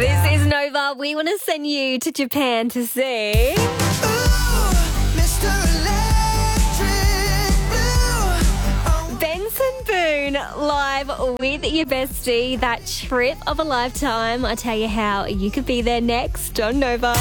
This is Nova. We want to send you to Japan to see Benson Boone live with your bestie. That trip of a lifetime. I'll tell you how you could be there next on Nova.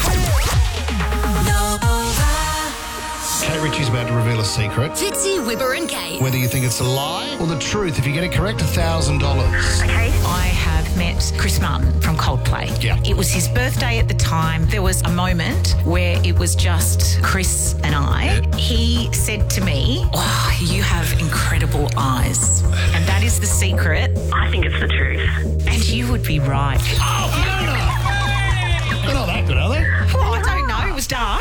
Kate Ritchie's about to reveal a secret. Fitzy, Wibber and Kate. Whether you think it's a lie or the truth, if you get it correct, $1,000. Okay. I have met Chris Martin from Coldplay. Yeah. It was his birthday at the time. There was a moment where it was just Chris and I. Yeah. He said to me, "Oh, you have incredible eyes." And that is the secret. I think it's the truth. And you would be right. Oh, Fiona! They're not that good, are they? Well, I don't know. It was dark.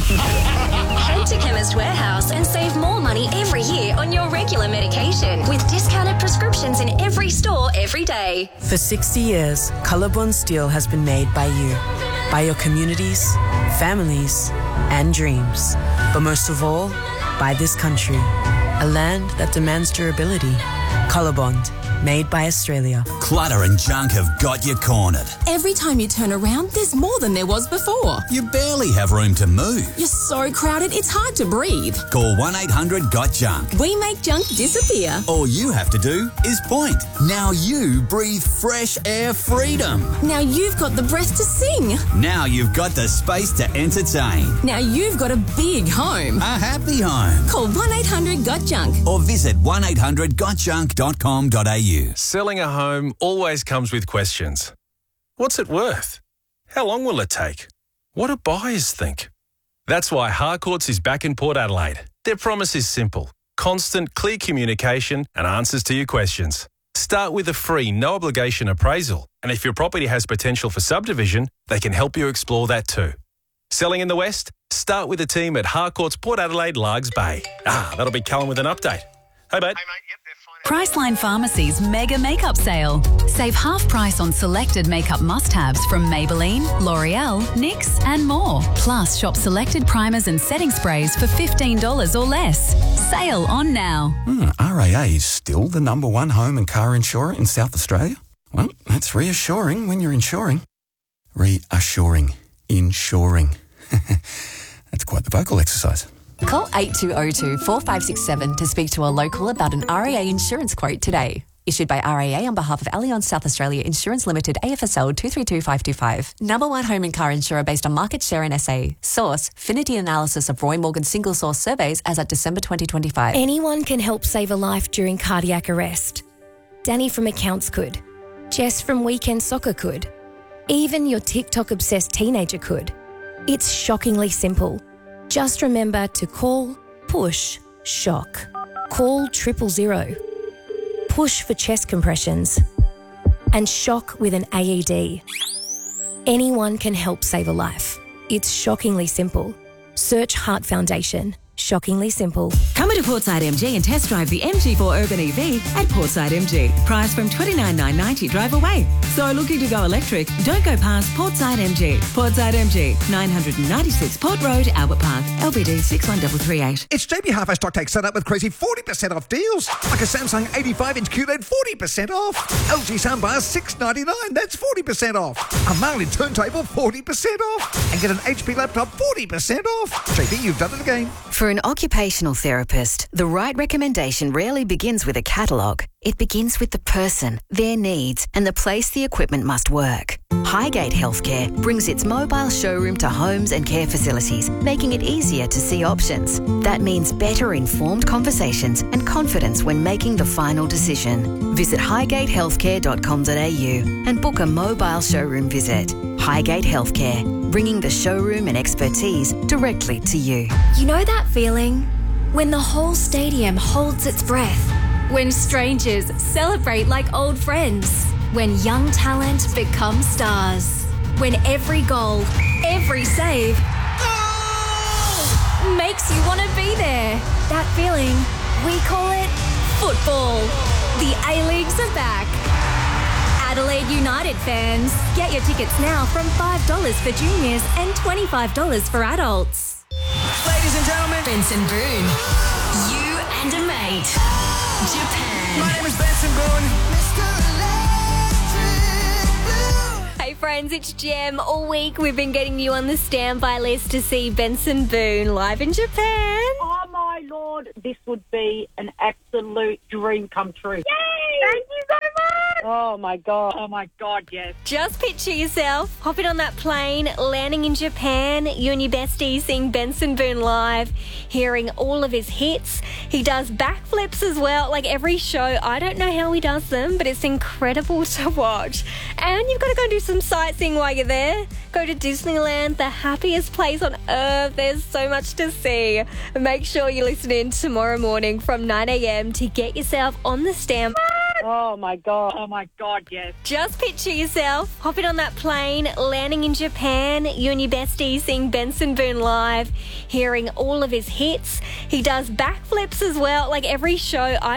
Head to Chemist Warehouse and save more money every year on your regular medication with discounted prescriptions in every store every day. For 60 years, Colorbond Steel has been made by you, by your communities, families, and dreams. But most of all, by this country, a land that demands durability. Colorbond, made by Australia. Clutter and junk have got you cornered. Every time you turn around, there's more than there was before. You barely have room to move. You're so crowded, it's hard to breathe. Call 1-800-GOT-JUNK. We make junk disappear. All you have to do is point. Now you breathe fresh air freedom. Now you've got the breath to sing. Now you've got the space to entertain. Now you've got a big home. A happy home. Call 1-800-GOT-JUNK. Or visit 1-800-GOTJUNK.com.au. Selling a home always comes with questions. What's it worth? How long will it take? What do buyers think? That's why Harcourts is back in Port Adelaide. Their promise is simple: constant, clear communication and answers to your questions. Start with a free, no-obligation appraisal. And if your property has potential for subdivision, they can help you explore that too. Selling in the West? Start with a team at Harcourts Port Adelaide, Largs Bay. That'll be Callum with an update. Hey, mate. Priceline Pharmacy's Mega Makeup Sale. Save half price on selected makeup must-haves from Maybelline, L'Oreal, NYX and more. Plus, shop selected primers and setting sprays for $15 or less. Sale on now. RAA is still the #1 home and car insurer in South Australia? Well, that's reassuring when you're insuring. Reassuring. Insuring. That's quite the vocal exercise. Call 8202 4567 to speak to a local about an RAA insurance quote today. Issued by RAA on behalf of Allianz South Australia Insurance Limited, AFSL 232525. #1 home and car insurer based on market share in SA. Source: Finity analysis of Roy Morgan single source surveys as at December 2025. Anyone can help save a life during cardiac arrest. Danny from Accounts could. Jess from Weekend Soccer could. Even your TikTok-obsessed teenager could. It's shockingly simple. Just remember to call, push, shock. Call 000. Push for chest compressions. And shock with an AED. Anyone can help save a life. It's shockingly simple. Search Heart Foundation. Shockingly simple. Come into Portside MG and test drive the MG4 Urban EV at Portside MG. Price from $29,990 drive away. So looking to go electric? Don't go past Portside MG. Portside MG, 996 Port Road, Albert Park, LBD 61338. It's JB Half-Hour Stock Take set up with crazy 40% off deals. Like a Samsung 85-inch QLED, 40% off. LG soundbar, $699, that's 40% off. A Marlin turntable, 40% off. And get an HP laptop, 40% off. JB, you've done it again. For an occupational therapist, the right recommendation rarely begins with a catalogue. It begins with the person, their needs, and the place the equipment must work. Highgate Healthcare brings its mobile showroom to homes and care facilities, making it easier to see options. That means better informed conversations and confidence when making the final decision. Visit highgatehealthcare.com.au and book a mobile showroom visit. Highgate Healthcare, bringing the showroom and expertise directly to you. You know that feeling? When the whole stadium holds its breath. When strangers celebrate like old friends. When young talent becomes stars. When every goal, every save makes you want to be there. That feeling, we call it football. The A-Leagues are back. Adelaide United fans, get your tickets now from $5 for juniors and $25 for adults. Ladies and gentlemen, Benson Boone. You and a mate. Japan. My name is Benson Boone. Hey friends, it's Gem. All week we've been getting you on the standby list to see Benson Boone live in Japan. Oh, my Lord, this would be an absolute dream come true. Yay! Thank you so much! Oh, my God, yes. Just picture yourself hopping on that plane, landing in Japan, you and your bestie seeing Benson Boone live, hearing all of his hits. He does backflips as well, like every show. I don't know how he does them, but it's incredible to watch. And you've got to go and do some sightseeing while you're there. Go to Disneyland, the happiest place on earth. There's so much to see. Make sure you listen in tomorrow morning from 9 a.m. to get yourself on the stand. Oh, my God, yes. Just picture yourself hopping on that plane, landing in Japan, you and your bestie seeing Benson Boone live, hearing all of his hits. He does backflips as well, like every show.